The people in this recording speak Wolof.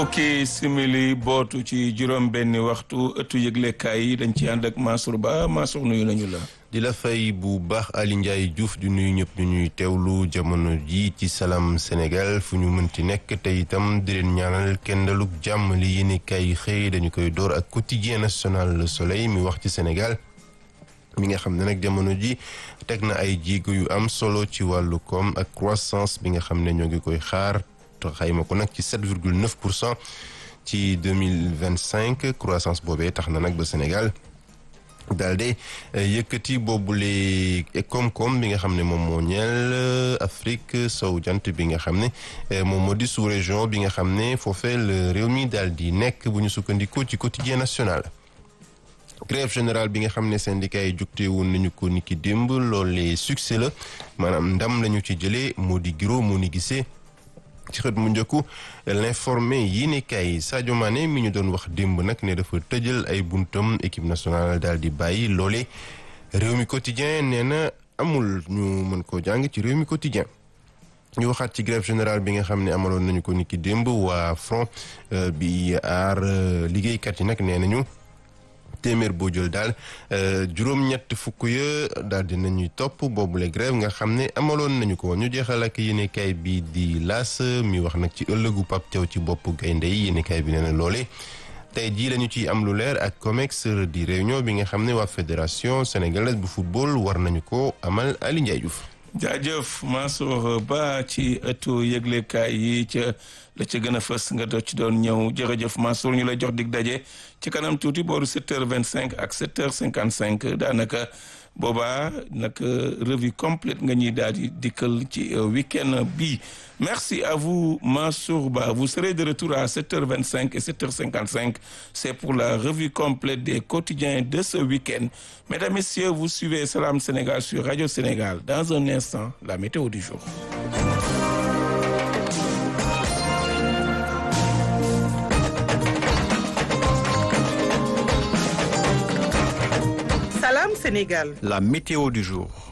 fukki simili bootu ci juróom benni waxtu ëttu yëglekaay yi dañ ci ànd ak Mansour Ba Mansour nuyu nañu la. di la fay bu baax Ali Ndiaye Diouf di nuyu ñëpp ñu ñuy teewlu jamono ji ci Salam Sénégal fu ñu mënti nekk te itam di leen ñaanal kendaluk jàmm li yéenekaay yi xëy dañu koy door ak quotidien national Le Soleil mi wax ci Sénégal mi nga xam ne nag jamono ji teg na ay jéego yu am solo ci wàllu koom ak croissance bi nga xam ne ñoo ngi koy xaar xayma ko nag ci 7,9% ci 2025 croissance boobee tax na nag ba Sénégal daal de yëkkati boobule koom-koom bi nga xam ne moom moo ñeel Afrique sow jant bi nga xam ne moom moo di sous région bi nga xam ne foofee la réew mi daal di nekk bu ñu sukkandikoo ci quotidien national. grève générale bi nga xam ne syndicat yi jugte woon nañu ko niki démb loolee succès la maanaam ndam lañu ci jëlee moo di giro moo ni gisee ci xët mu njëkku l'informé yéenekaay Sadio Mané mi ñu doon wax démb nag ne dafa tëjal ay buntam équipe nationale daal di bàyyi loole réew mi quotidien nee na amul ñu mën koo jàng ci réew mi quotidien ñu waxaat ci grève générale bi nga xam ne amaloon nañu ko niki démb waa front bi aar liggéeykat yi nag nee nañu téeméer boo jël daal juróom-ñett fukk ya daal di nañuy topp boobule grève nga xam ne amaloon nañu ko ñu jeexal ak yéenekaay bi di L'As mi wax nag ci ëllëgu Pape Thiaw ci bopp gaynde yi yéenekaay bi nee na loole tey jii lañu ciy am lu leer ak COMEX di réunion bi nga xam ne waa fédération sénégalaise bu football war nañu ko amal Ali Ndiaye Diouf. jaajëf Mansour Ba ci ëttu yëglekaay yi ca la ca gën a fës nga doon ci doon ñëw jërëjëf Mansour ñu lay jox dig daje ci kanam tuuti booru 7h25 ak 7h55 daanaka boobaa nag revue complète nga ñuy daal di dikkal ci week-end bi merci à vous Mansour Ba vous serez de retour à 7h25 et 7h55 c'est pour la revue complète des quotidiens de ce week-end. Mesdames, Messieurs, vous suivez Salam Sénégal sur Radio Sénégal. Dans un instant, la météo du jour. Salam Sénégal. La météo du jour.